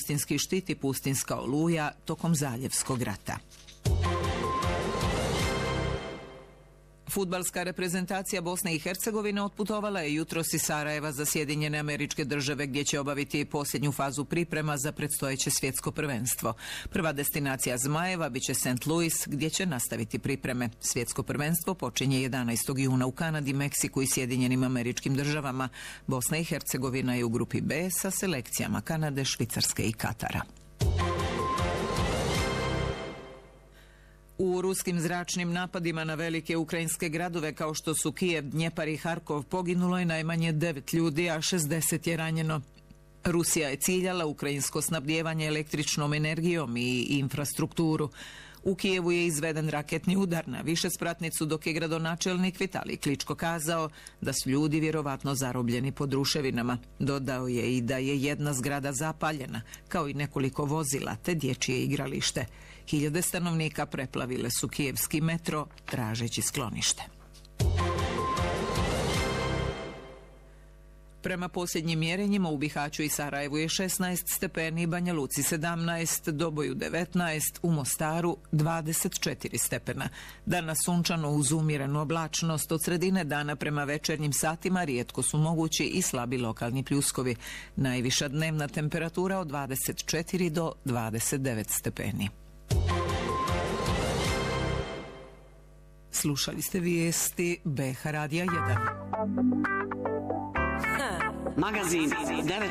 pustinski štit i pustinska oluja tokom Zaljevskog rata. Fudbalska reprezentacija Bosne i Hercegovine otputovala je jutros iz Sarajeva za Sjedinjene Američke Države, gdje će obaviti posljednju fazu priprema za predstojeće svjetsko prvenstvo. Prva destinacija Zmajeva biće St. Louis, gdje će nastaviti pripreme. Svjetsko prvenstvo počinje 11. juna u Kanadi, Meksiku i Sjedinjenim Američkim Državama. Bosna i Hercegovina je u grupi B sa selekcijama Kanade, Švicarske i Katara. U ruskim zračnim napadima na velike ukrajinske gradove kao što su Kijev, Dnjepar i Harkov poginulo je najmanje 9 ljudi, a 60 je ranjeno. Rusija je ciljala ukrajinsko snabdijevanje električnom energijom i infrastrukturu. U Kijevu je izveden raketni udar na višespratnicu, dok je gradonačelnik Vitalij Kličko kazao da su ljudi vjerovatno zarobljeni pod ruševinama. Dodao je i da je jedna zgrada zapaljena, kao i nekoliko vozila te dječje igralište. Hiljade stanovnika preplavile su kijevski metro tražeći sklonište. Prema posljednjim mjerenjima u Bihaću i Sarajevu je 16 stepeni, Banja Luci 17, Doboju 19, u Mostaru 24 stepena. Danas sunčano uz umjerenu oblačnost, od sredine dana prema večernjim satima rijetko su mogući i slabi lokalni pljuskovi. Najviša dnevna temperatura od 24 do 29 stepeni. Slušali ste vijesti BH Radija 1. Magazin